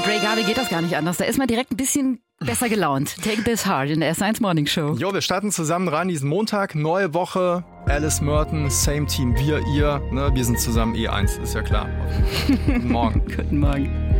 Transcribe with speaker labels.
Speaker 1: Mit Ray Garvey geht das gar nicht anders. Da ist man direkt ein bisschen besser gelaunt. Take this hard in der S1 Morning Show.
Speaker 2: Jo, wir starten zusammen rein diesen Montag. Neue Woche. Alice Merton, same Team. Wir, ihr. Ne? Wir sind zusammen E1, ist ja klar. Guten Morgen.
Speaker 1: Guten Morgen.